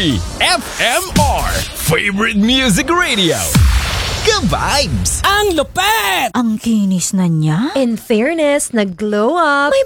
FMR Favorite Music Radio. Ka-vibes! Ang lupet! Ang kinis na niya. In fairness, nag-glow up. May